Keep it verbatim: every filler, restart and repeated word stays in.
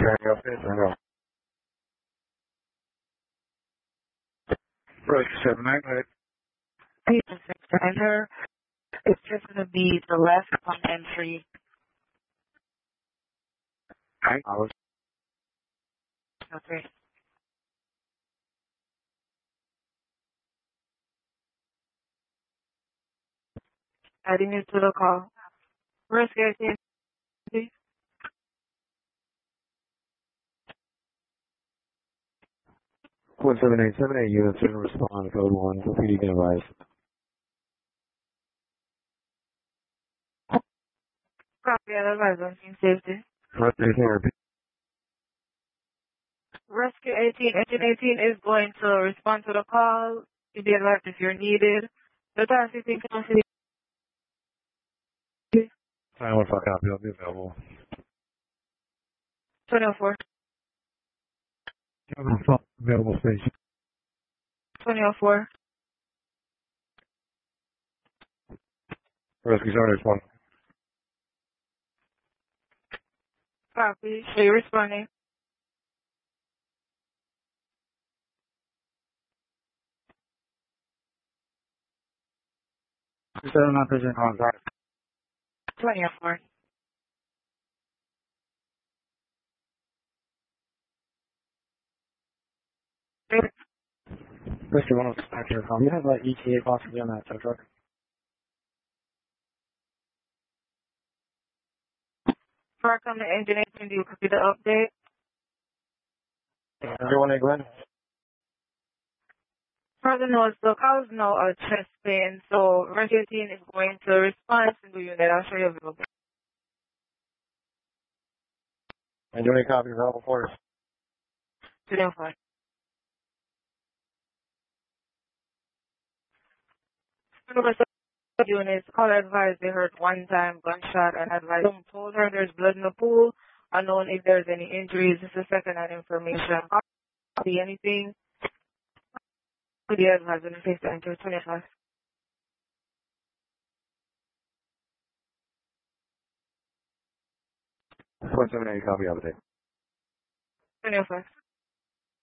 your office or no? Right, seven nine, right? People and her. It's just going to be the left on entry. Nine hours. Okay. Adding you to the call. Rescue A T and T. one seven eight seven eight units in respond, code one, so P D can advise. Copy and advise on team safety. Rescue therapy. Rescue eighteen, engine eighteen is going to respond to the call. You'll be advised if you're needed. The taxi team can see. Nine one five copy, I'll be available. twenty oh four. Available station. twenty oh four. Rescue zone respond. Copy. So you're responding. Seven nine percent contact. twenty oh four. Rescue one oh six back here. You have an E T A possibly on that tow truck? Park on the engine eighteen, do you copy the update? Everyone, Glenn? Further notes, the call is now a chest pain, so Rescue eighteen is going to respond to the unit. I'll show you available. And do any copy available for us? twenty oh four. Units, call advised they heard one time gunshot and advised them told her there's blood in the pool, unknown if there's any injuries. This is second hand information. See anything? The advised in the face to enter twenty-five. one seven eight copy update. twenty-five.